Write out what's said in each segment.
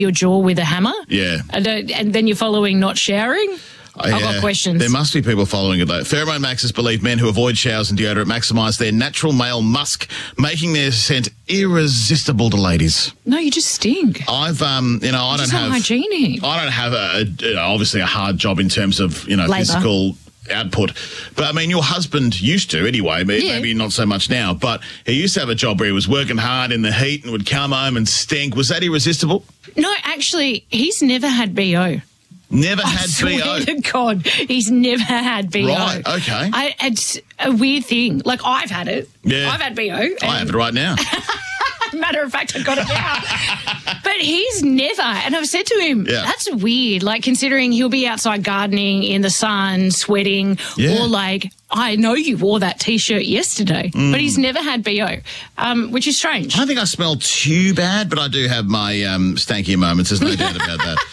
your jaw with a hammer. Yeah. And then you're following not showering. I've got questions. There must be people following it, though. Pheromone maxers believe men who avoid showers and deodorant maximise their natural male musk, making their scent irresistible to ladies. No, you just stink. I've, I don't have hygienic. I don't have obviously a hard job in terms of Labour. physical output, but I mean your husband used to anyway. Maybe not so much now, but he used to have a job where he was working hard in the heat and would come home and stink. Was that irresistible? No, actually, he's never had BO. Never had BO. BO. To God, he's never had BO. Right, okay. It's a weird thing. Like, I've had it. Yeah. I've had BO. I have it right now. Matter of fact, I got it now. But he's never. And I've said to him, that's weird. Like, considering he'll be outside gardening in the sun, sweating, or like, I know you wore that T-shirt yesterday, but he's never had BO, which is strange. I don't think I smell too bad, but I do have my stanky moments. There's no doubt about that.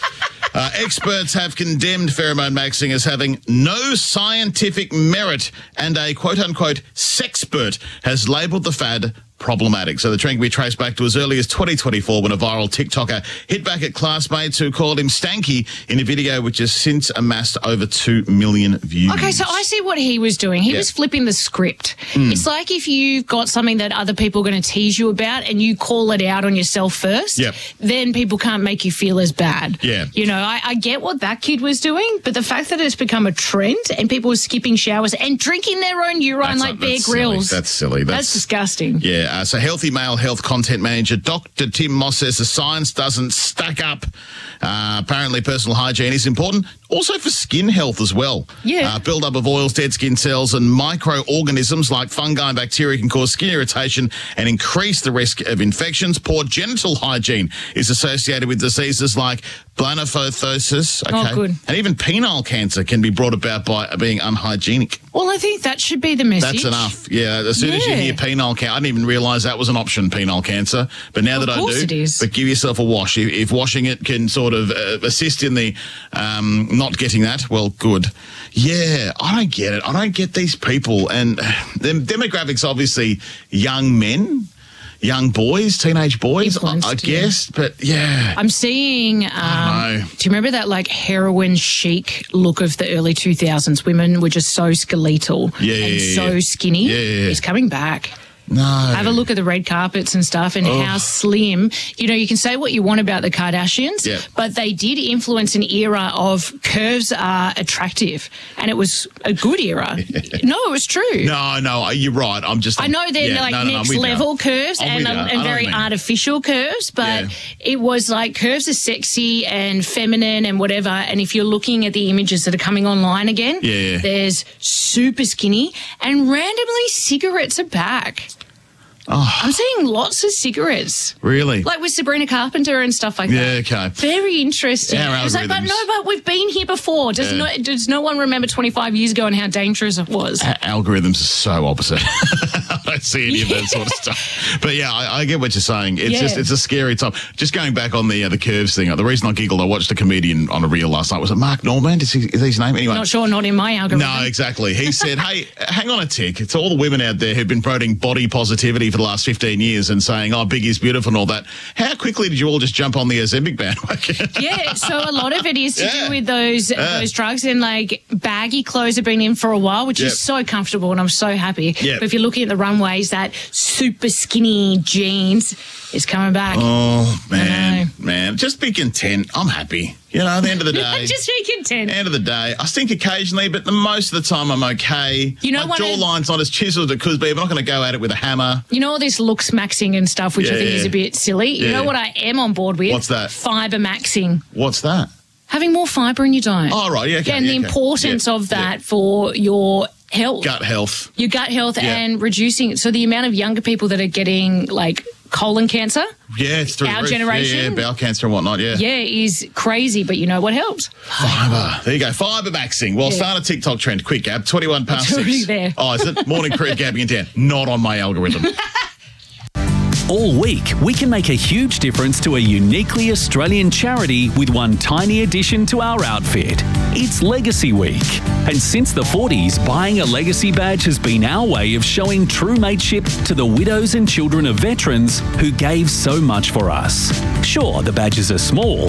Experts have condemned pheromone maxing as having no scientific merit, and a quote-unquote sexpert has labelled the fad problematic. So the trend can be traced back to as early as 2024 when a viral TikToker hit back at classmates who called him stanky in a video which has since amassed over 2 million views. Okay, so I see what he was doing. He was flipping the script. It's like if you've got something that other people are going to tease you about and you call it out on yourself first, then people can't make you feel as bad. Yeah. You know, I get what that kid was doing, but the fact that it's become a trend and people are skipping showers and drinking their own urine like Bear Grylls. That's silly. That's disgusting. Yeah. So Healthy Male Health Content Manager Dr. Tim Moss says the science doesn't stack up. Apparently personal hygiene is important, also for skin health as well. Yeah. Build-up of oils, dead skin cells and microorganisms like fungi and bacteria can cause skin irritation and increase the risk of infections. Poor genital hygiene is associated with diseases like blepharoptosis. Oh, good. And even penile cancer can be brought about by being unhygienic. Well, I think that should be the message. That's enough. Yeah, as soon as you hear penile cancer, I didn't even realise that was an option, penile cancer. But now that I do, of course it is. But give yourself a wash. If washing it can sort of assist in the not getting that, well, good. Yeah, I don't get it. I don't get these people. And the demographics, obviously, young men. Young boys, teenage boys, I guess, but yeah. I'm seeing, do you remember that like heroin chic look of the early 2000s? Women were just so skeletal and so skinny. Yeah. It's coming back. No. Have a look at the red carpets and stuff and how slim. You know, you can say what you want about the Kardashians, but they did influence an era of curves are attractive, and it was a good era. No, it was true. No, you're right. I know they're next level curves and very artificial curves, but it was like curves are sexy and feminine and whatever. And if you're looking at the images that are coming online again, there's super skinny and randomly cigarettes are back. Oh. I'm seeing lots of cigarettes. Really? Like with Sabrina Carpenter and stuff like that. Yeah, okay. Very interesting. Our It's like, but we've been here before. Does no one remember 25 years ago and how dangerous it was? Algorithms are so opposite. I don't see any of that sort of stuff. But yeah, I get what you're saying. It's just, it's a scary time. Just going back on the curves thing, the reason I giggled, I watched a comedian on a reel last night. Was it Mark Norman? Is his name? Anyway. Not sure, not in my algorithm. No, exactly. He said, hey, hang on a tick. It's all the women out there who've been promoting body positivity for the last 15 years and saying, oh, big is beautiful and all that. How quickly did you all just jump on the Ozempic bandwagon? Yeah, so a lot of it is to do with those drugs, and like baggy clothes have been in for a while, which is so comfortable, and I'm so happy. But if you're looking at the runways, that super skinny jeans is coming back. Oh, man. Just be content. I'm happy. You know, at the end of the day. Just be content. End of the day. I stink occasionally, but the most of the time I'm okay. You know, my jawline's not as chiseled as it could be. I'm not going to go at it with a hammer. You know all this looks maxing and stuff, which I think is a bit silly. You know what I am on board with? What's that? Fibre maxing. What's that? Having more fibre in your diet. Oh, right. Yeah, okay. And the importance of that for your health. Gut health. Your gut health and reducing. So the amount of younger people that are getting like colon cancer. Yeah, it's through our generation. Yeah, bowel cancer and whatnot, is crazy, but you know what helps? Fibre. There you go. Fibre maxing. Well, start a TikTok trend. Quick, Gab. 21 past 6. It's already there. Oh, is it? Morning crew, gabbing it down. Not on my algorithm. All week, we can make a huge difference to a uniquely Australian charity with one tiny addition to our outfit. It's Legacy Week. And since the 40s, buying a Legacy badge has been our way of showing true mateship to the widows and children of veterans who gave so much for us. Sure, the badges are small,